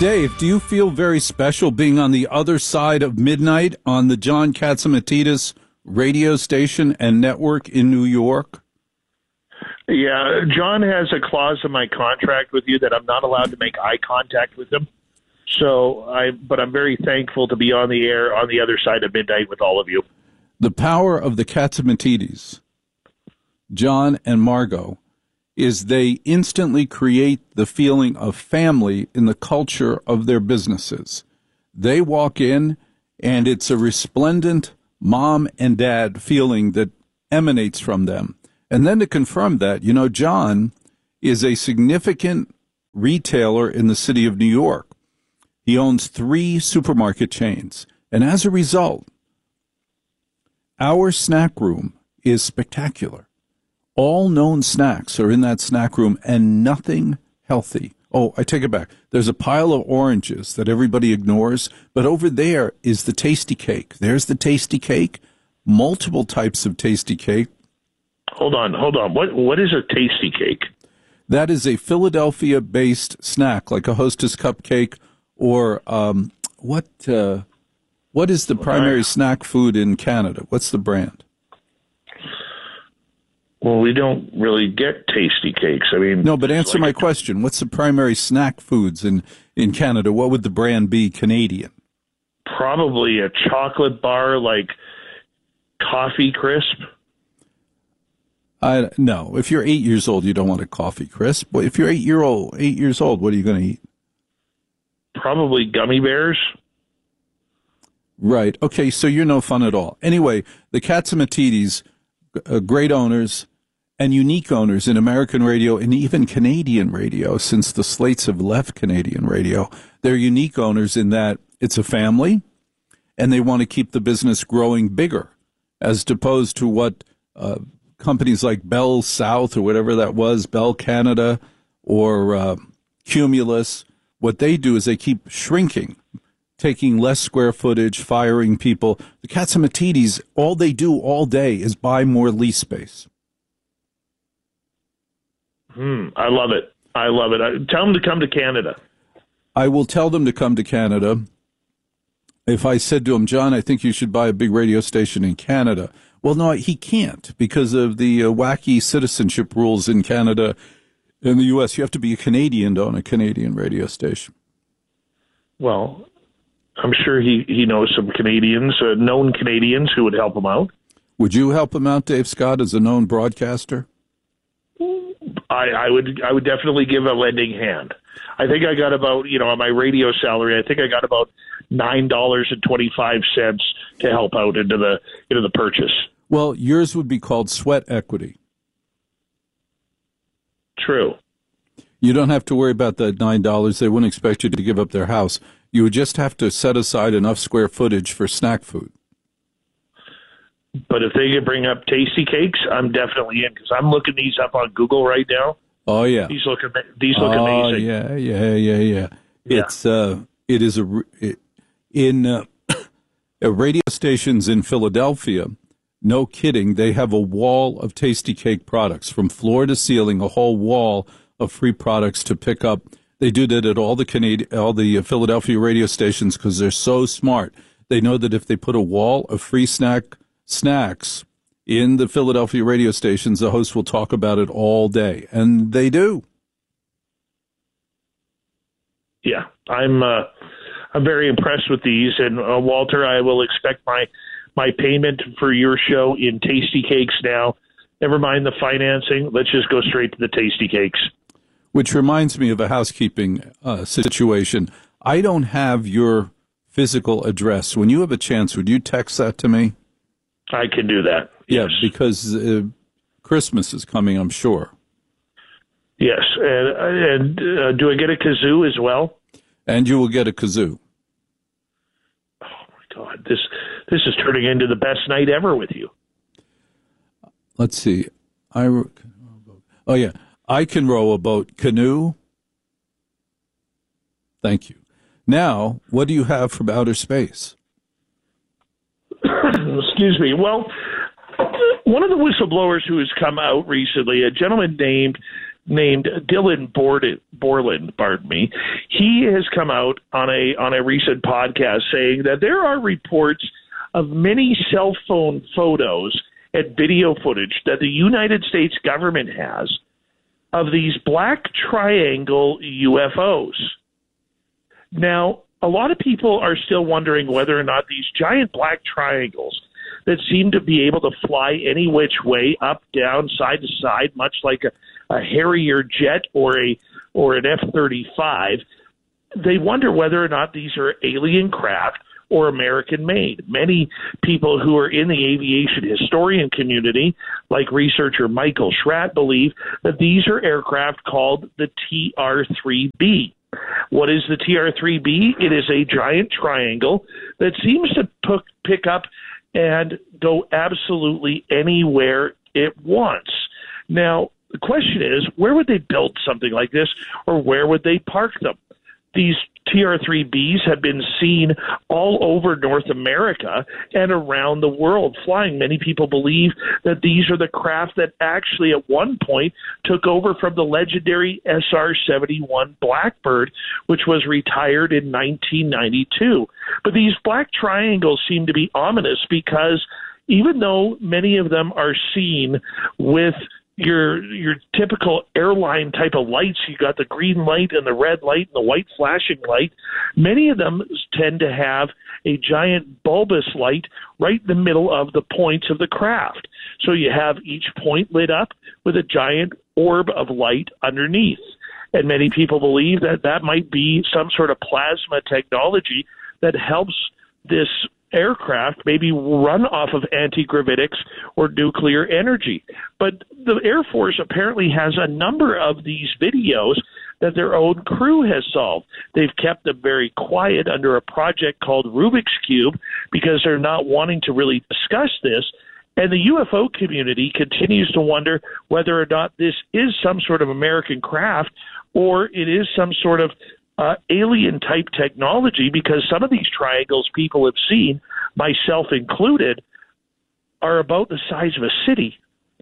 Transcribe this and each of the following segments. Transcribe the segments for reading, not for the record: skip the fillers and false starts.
Dave, do you feel very special being on the other side of midnight on the John Catsimatidis radio station and network in New York? Yeah, John has a clause in my contract with you that I'm not allowed to make eye contact with him. But I'm very thankful to be on the air on the other side of midnight with all of you. The power of the Catsimatidis, John and Margot, is they instantly create the feeling of family in the culture of their businesses. They walk in, and it's a resplendent mom and dad feeling that emanates from them. And then to confirm that, John is a significant retailer in the city of New York. He owns 3 supermarket chains. And as a result, our snack room is spectacular. All known snacks are in that snack room and nothing healthy. Oh, I take it back. There's a pile of oranges that everybody ignores, but over there is the tasty cake. There's the tasty cake, multiple types of tasty cake. Hold on. What is a tasty cake? That is a Philadelphia-based snack, like a Hostess cupcake, or what is the primary snack food in Canada? What's the brand? Well, we don't really get tasty cakes. No, but answer my question. What's the primary snack foods in Canada? What would the brand be Canadian? Probably a chocolate bar like Coffee Crisp. No. If you're 8 years old, you don't want a Coffee Crisp. But if you're 8 years old, what are you going to eat? Probably gummy bears. Right. Okay, so you're no fun at all. Anyway, the Catsimatidis, great owners and unique owners in American radio and even Canadian radio, since the Slates have left Canadian radio. They're unique owners in that it's a family, and they want to keep the business growing bigger, as opposed to what companies like Bell South or whatever that was, Bell Canada or Cumulus, what they do is they keep shrinking, taking less square footage, firing people. The Catsimatidis, all they do all day is buy more lease space. I love it. Tell them to come to Canada. I will tell them to come to Canada. If I said to him, John, I think you should buy a big radio station in Canada. Well, no, he can't because of the wacky citizenship rules in Canada. In the U.S., you have to be a Canadian to own a Canadian radio station. Well, I'm sure he knows some Canadians, known Canadians who would help him out. Would you help him out, Dave Scott, as a known broadcaster? I would definitely give a lending hand. I think I got about, on my radio salary, I think I got about $9.25 to help out into the purchase. Well, yours would be called sweat equity. True. You don't have to worry about that $9. They wouldn't expect you to give up their house. You would just have to set aside enough square footage for snack food. But if they could bring up tasty cakes, I'm definitely in because I'm looking these up on Google right now. Oh yeah, these look amazing. Yeah. It is in radio stations in Philadelphia. No kidding, they have a wall of tasty cake products from floor to ceiling, a whole wall of free products to pick up. They do that at all the Philadelphia radio stations because they're so smart. They know that if they put a wall of free snacks in the Philadelphia radio stations, the host will talk about it all day, and they do. Yeah, I'm very impressed with these, and Walter, I will expect my payment for your show in tasty cakes now. Never mind the financing. Let's just go straight to the tasty cakes. Which reminds me of a housekeeping situation. I don't have your physical address. When you have a chance, would you text that to me? I can do that. Yeah, yes. Because Christmas is coming, I'm sure. Yes, and do I get a kazoo as well? And you will get a kazoo. Oh my God, this is turning into the best night ever with you. Let's see. I can row a boat. Canoe. Thank you. Now, what do you have from outer space? Excuse me. Well, one of the whistleblowers who has come out recently, a gentleman named named Dylan Borland, pardon me. He has come out on a recent podcast saying that there are reports of many cell phone photos and video footage that the United States government has of these black triangle UFOs. Now, a lot of people are still wondering whether or not these giant black triangles that seem to be able to fly any which way, up, down, side to side, much like a Harrier jet or an F-35, they wonder whether or not these are alien craft or American-made. Many people who are in the aviation historian community, like researcher Michael Schratt, believe that these are aircraft called the TR-3B. What is the TR-3B? It is a giant triangle that seems to pick up and go absolutely anywhere it wants. Now, the question is, where would they build something like this, or where would they park them? These TR-3Bs have been seen all over North America and around the world flying. Many people believe that these are the craft that actually at one point took over from the legendary SR-71 Blackbird, which was retired in 1992. But these black triangles seem to be ominous because even though many of them are seen with your typical airline type of lights, you got the green light and the red light and the white flashing light, many of them tend to have a giant bulbous light right in the middle of the points of the craft. So you have each point lit up with a giant orb of light underneath. And many people believe that that might be some sort of plasma technology that helps this aircraft maybe run off of anti-gravitics or nuclear energy. But the Air Force apparently has a number of these videos that their own crew has solved. They've kept them very quiet under a project called Rubik's Cube because they're not wanting to really discuss this. And the UFO community continues to wonder whether or not this is some sort of American craft or it is some sort of alien-type technology, because some of these triangles people have seen, myself included, are about the size of a city.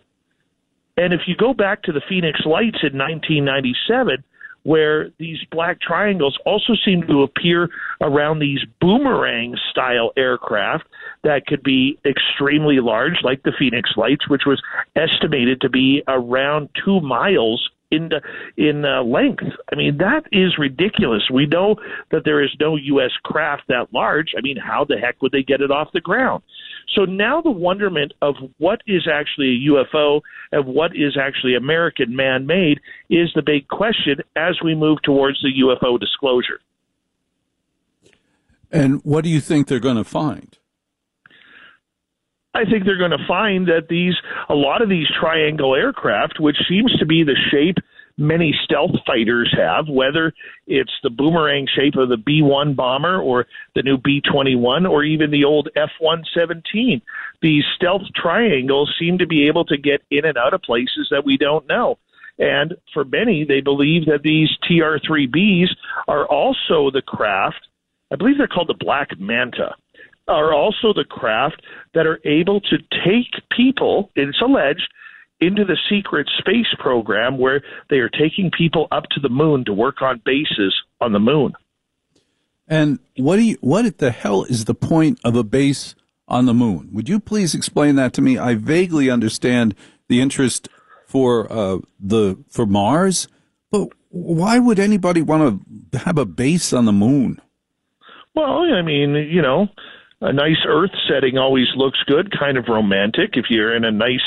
And if you go back to the Phoenix Lights in 1997, where these black triangles also seem to appear around these boomerang-style aircraft that could be extremely large, like the Phoenix Lights, which was estimated to be around 2 miles in length. I mean, that is ridiculous. We know that there is no U.S. craft that large. I mean, how the heck would they get it off the ground? So now the wonderment of what is actually a UFO and what is actually American man-made is the big question as we move towards the UFO disclosure. And what do you think they're going to find? I think they're going to find that a lot of these triangle aircraft, which seems to be the shape many stealth fighters have, whether it's the boomerang shape of the B-1 bomber or the new B-21 or even the old F-117, these stealth triangles seem to be able to get in and out of places that we don't know. And for many, they believe that these TR-3Bs are also the craft, I believe they're called the Black Manta, are also the craft that are able to take people, it's alleged, into the secret space program where they are taking people up to the moon to work on bases on the moon. And what the hell is the point of a base on the moon? Would you please explain that to me? I vaguely understand the interest for Mars, but why would anybody want to have a base on the moon? Well, I mean, a nice Earth setting always looks good, kind of romantic. If you're in a nice,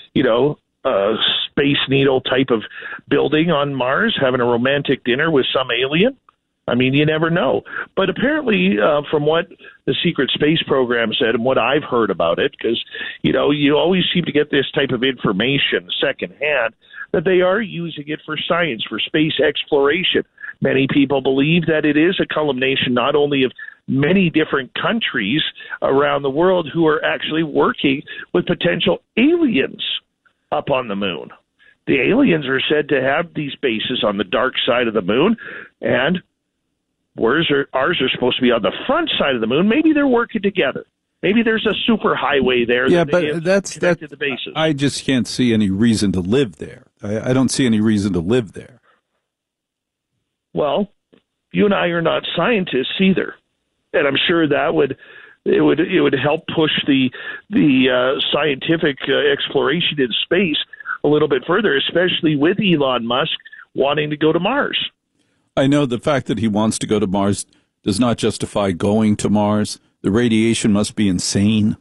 Space Needle type of building on Mars, having a romantic dinner with some alien, I mean, you never know. But apparently, from what the secret space program said and what I've heard about it, because, you always seem to get this type of information secondhand, that they are using it for science, for space exploration. Many people believe that it is a culmination not only of many different countries around the world who are actually working with potential aliens up on the moon. The aliens are said to have these bases on the dark side of the moon, and ours are supposed to be on the front side of the moon. Maybe they're working together. Maybe there's a super highway there. Yeah, that but that's the bases. I just can't see any reason to live there. I don't see any reason to live there. Well, you and I are not scientists either, and I'm sure that would help push the scientific exploration in space a little bit further, especially with Elon Musk wanting to go to Mars. I know the fact that he wants to go to Mars does not justify going to Mars. The radiation must be insane.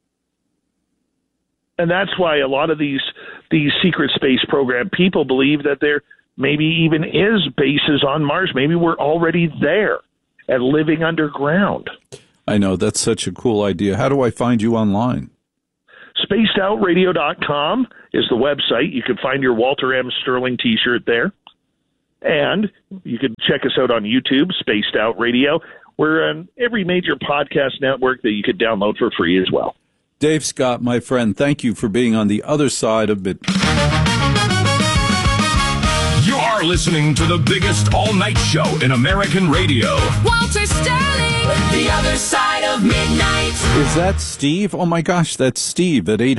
And that's why a lot of these secret space program people believe that there maybe even is bases on Mars. Maybe we're already there and living underground. I know, that's such a cool idea. How do I find you online? SpacedOutRadio.com is the website. You can find your Walter M. Sterling t-shirt there. And you can check us out on YouTube, Spaced Out Radio. We're on every major podcast network that you could download for free as well. Dave Scott, my friend, thank you for being on the other side of it. You're listening to the biggest all-night show in American radio. Walter Sterling, The Other Side of Midnight. Is that Steve? Oh, my gosh, that's Steve at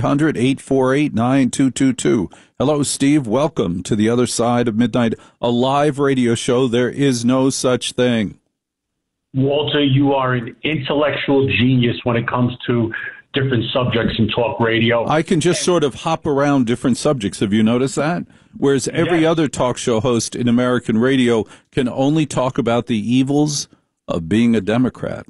800-848-9222. Hello, Steve. Welcome to The Other Side of Midnight, a live radio show. There is no such thing. Walter, you are an intellectual genius when it comes to different subjects in talk radio. I can just sort of hop around different subjects. Have you noticed that? Whereas every other talk show host in American radio can only talk about the evils of being a Democrat.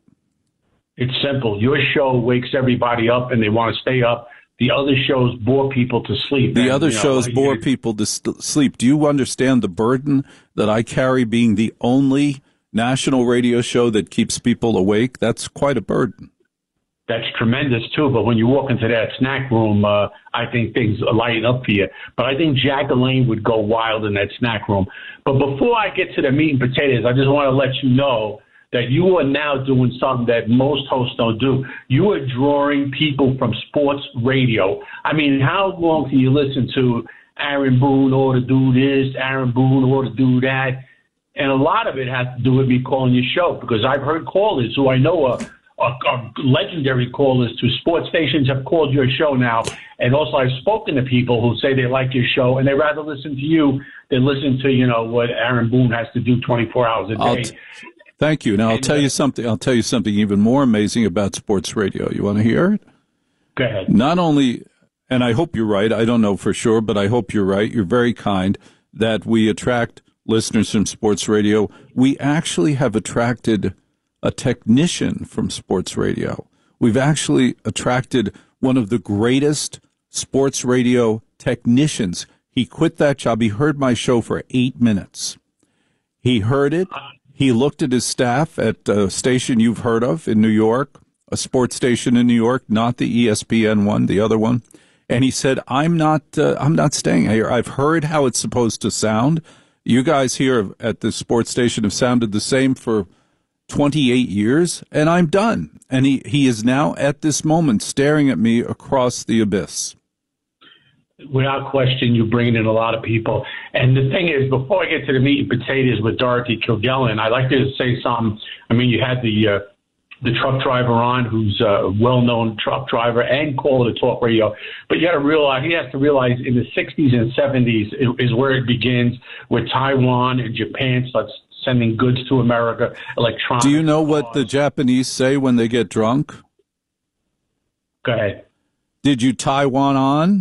It's simple. Your show wakes everybody up and they want to stay up. The other shows bore people to sleep. The other shows bore people to sleep. Do you understand the burden that I carry being the only national radio show that keeps people awake? That's quite a burden. That's tremendous, too. But when you walk into that snack room, I think things lighten up for you. But I think Jack Elaine would go wild in that snack room. But before I get to the meat and potatoes, I just want to let you know that you are now doing something that most hosts don't do. You are drawing people from sports radio. I mean, how long can you listen to Aaron Boone ought to do this, Aaron Boone ought to do that? And a lot of it has to do with me calling your show, because I've heard callers who I know are legendary callers to sports stations have called your show now. And also I've spoken to people who say they like your show and they rather listen to you than listen to, what Aaron Boone has to do 24 hours a day. Thank you. Now, I'll tell you something even more amazing about sports radio. You want to hear it? Go ahead. Not only, and I hope you're right, I don't know for sure, but I hope you're right. You're very kind that we attract listeners from sports radio. We actually have attracted a technician from sports radio. We've actually attracted one of the greatest sports radio technicians. He quit that job. He heard my show for 8 minutes. He heard it. He looked at his staff at a station you've heard of in New York, a sports station in New York, not the ESPN one, the other one. And he said, I'm not staying here. I've heard how it's supposed to sound. You guys here at the sports station have sounded the same for 28 years, and I'm done. And he is now at this moment staring at me across the abyss. Without question, you're bringing in a lot of people. And the thing is, before I get to the meat and potatoes with Dorothy Kilgallen, I'd like to say something. I mean, you had the truck driver on, who's a well-known truck driver and caller to talk radio. But you got to realize, he has to realize in the 60s and 70s is where it begins, with Taiwan and Japan starts sending goods to America, electronics. Do you know what the Japanese say when they get drunk? Go ahead. Did you Taiwan on?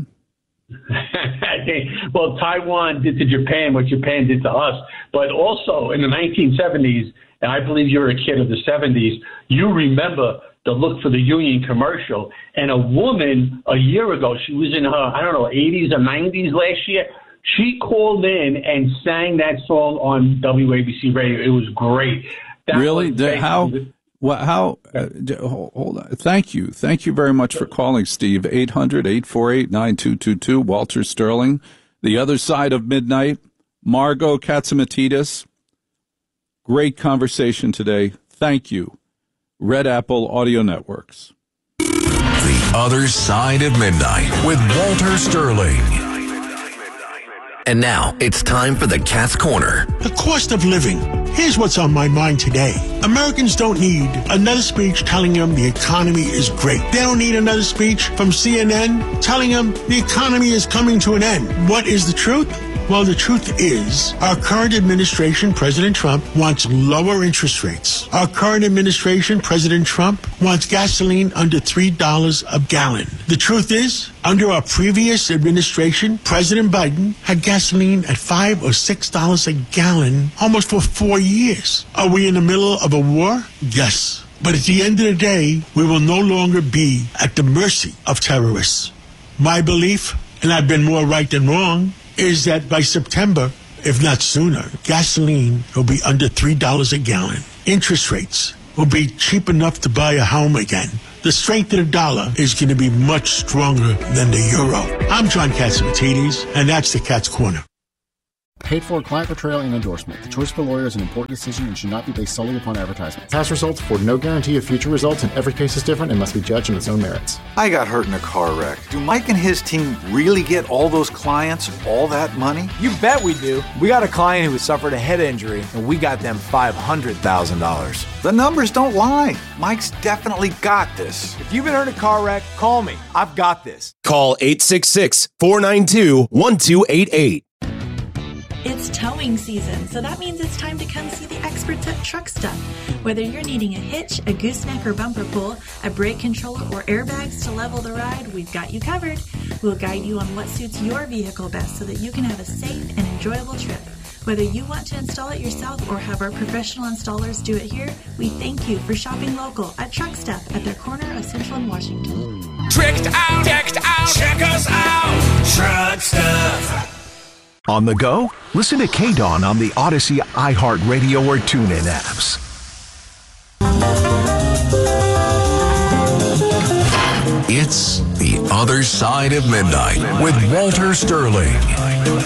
Well, Taiwan did to Japan what Japan did to us. But also in the 1970s, and I believe you're a kid of the 70s, you remember the Look for the Union commercial. And a woman a year ago, she was in her, 80s or 90s last year, she called in and sang that song on WABC radio. It was great. Really? Hold on. Thank you. Thank you very much for calling, Steve. 800-848-9222. Walter Sterling. The Other Side of Midnight. Margot Katzimatidis. Great conversation today. Thank you. Red Apple Audio Networks. The Other Side of Midnight with Walter Sterling. And now it's time for the Cat's Corner. The cost of living. Here's what's on my mind today. Americans don't need another speech telling them the economy is great. They don't need another speech from CNN telling them the economy is coming to an end. What is the truth? Well, the truth is, our current administration, President Trump, wants lower interest rates. Our current administration, President Trump, wants gasoline under $3 a gallon. The truth is, under our previous administration, President Biden had gasoline at $5 or $6 a gallon almost for 4 years. Are we in the middle of a war? Yes. But at the end of the day, we will no longer be at the mercy of terrorists. My belief, and I've been more right than wrong, is that by September, if not sooner, gasoline will be under $3 a gallon. Interest rates will be cheap enough to buy a home again. The strength of the dollar is going to be much stronger than the euro. I'm John Catsimatidis, and that's the Cat's Corner. Paid for client portrayal and endorsement. The choice of a lawyer is an important decision and should not be based solely upon advertisement. Past results afford no guarantee of future results, and every case is different and must be judged on its own merits. I got hurt in a car wreck. Do Mike and his team really get all those clients all that money? You bet we do. We got a client who suffered a head injury, and we got them $500,000. The numbers don't lie. Mike's definitely got this. If you've been hurt in a car wreck, call me. I've got this. Call 866-492-1288. It's towing season, so that means it's time to come see the experts at Truck Stuff. Whether you're needing a hitch, a gooseneck or bumper pull, a brake controller, or airbags to level the ride, we've got you covered. We'll guide you on what suits your vehicle best so that you can have a safe and enjoyable trip. Whether you want to install it yourself or have our professional installers do it here, we thank you for shopping local at Truck Stuff at their corner of Central and Washington. Tricked out, decked out, check us out, Truck Stuff. On the go? Listen to K-Dawn on the Odyssey, iHeartRadio, or TuneIn apps. It's The Other Side of Midnight with Walter Sterling.